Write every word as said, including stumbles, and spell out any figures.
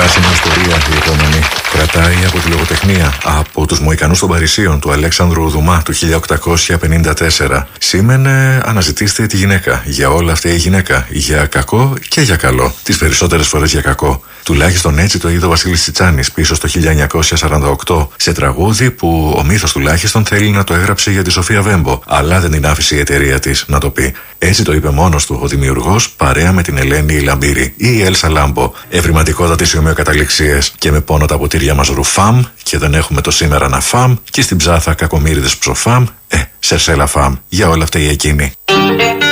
πράσινη ιστορία η επόμενη. Κρατάει από τη λογοτεχνία, από τους Μοϊκανούς των Παρισίων του Αλέξανδρου Δουμά του χίλια οκτακόσια πενήντα τέσσερα. Σήμαινε αναζητήστε τη γυναίκα. Για όλα αυτή η γυναίκα. Για κακό και για καλό. Τις περισσότερες φορές για κακό. Τουλάχιστον έτσι το είδε ο Βασίλης Τσιτσάνης πίσω στο χίλια εννιακόσια σαράντα οκτώ, σε τραγούδι που ο μύθος τουλάχιστον θέλει να το έγραψε για τη Σοφία Βέμπο, αλλά δεν την άφησε η εταιρεία της να το πει. Έτσι το είπε μόνος του ο δημιουργός, παρέα με την Ελένη Λαμπύρη ή η Έλσα Λάμπο. Ευρηματικότατες οι ομοιοκαταληξίες. Και με πόνο τα ποτήρια μας ρουφάμ, και δεν έχουμε το σήμερα να φάμ, και στην ψάθα κακομοίριδες ψοφάμ, ε, σερσέλα φάμ. Για όλα αυτά η εκείνη.